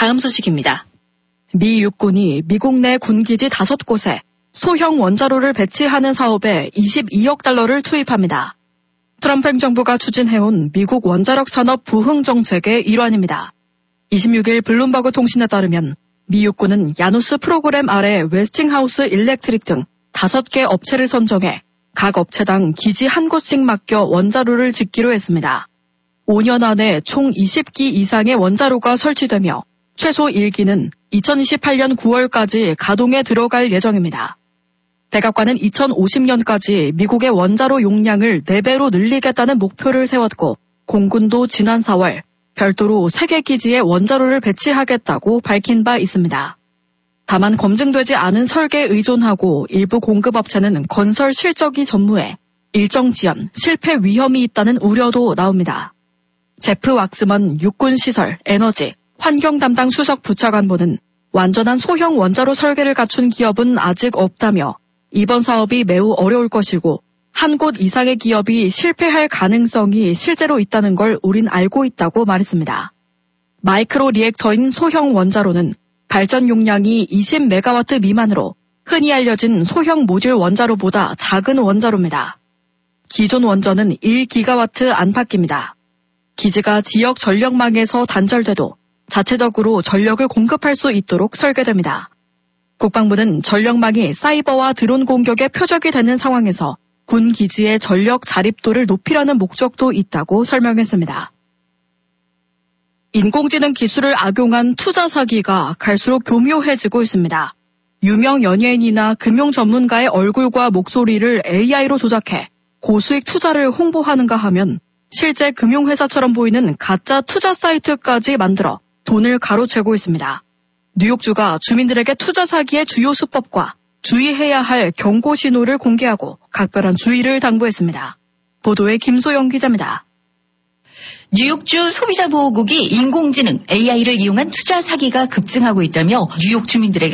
다음 소식입니다. 미 육군이 미국 내 군기지 5곳에 소형 원자로를 배치하는 사업에 22억 달러를 투입합니다. 트럼프 행정부가 추진해온 미국 원자력 산업 부흥 정책의 일환입니다. 26일 블룸버그 통신에 따르면 미 육군은 야누스 프로그램 아래 웨스팅하우스 일렉트릭 등 5개 업체를 선정해 각 업체당 기지 한 곳씩 맡겨 원자로를 짓기로 했습니다. 5년 안에 총 20기 이상의 원자로가 설치되며 최소 1기는 2028년 9월까지 가동에 들어갈 예정입니다. 백악관은 2050년까지 미국의 원자로 용량을 4배로 늘리겠다는 목표를 세웠고 공군도 지난 4월 별도로 3개 기지에 원자로를 배치하겠다고 밝힌 바 있습니다. 다만 검증되지 않은 설계에 의존하고 일부 공급업체는 건설 실적이 전무해 일정 지연, 실패 위험이 있다는 우려도 나옵니다. 제프 왁스먼 육군시설, 에너지, 환경 담당 수석 부차관보는 완전한 소형 원자로 설계를 갖춘 기업은 아직 없다며 이번 사업이 매우 어려울 것이고 한 곳 이상의 기업이 실패할 가능성이 실제로 있다는 걸 우린 알고 있다고 말했습니다. 마이크로 리액터인 소형 원자로는 발전 용량이 20메가와트 미만으로 흔히 알려진 소형 모듈 원자로보다 작은 원자로입니다. 기존 원전은 1기가와트 안팎입니다. 기지가 지역 전력망에서 단절돼도 자체적으로 전력을 공급할 수 있도록 설계됩니다. 국방부는 전력망이 사이버와 드론 공격의 표적이 되는 상황에서 군 기지의 전력 자립도를 높이려는 목적도 있다고 설명했습니다. 인공지능 기술을 악용한 투자 사기가 갈수록 교묘해지고 있습니다. 유명 연예인이나 금융 전문가의 얼굴과 목소리를 AI로 조작해 고수익 투자를 홍보하는가 하면 실제 금융회사처럼 보이는 가짜 투자 사이트까지 만들어 돈을 가로채고 있습니다. 뉴욕주가 주민들에게 투자 사기의 주요 수법과 주의해야 할 경고 신호를 공개하고 각별한 주의를 당부했습니다. 보도에 김소영 기자입니다. 뉴욕주 소비자보호국이 인공지능 AI를 이용한 투자 사기가 급증하고 있다며 뉴욕 주민들에게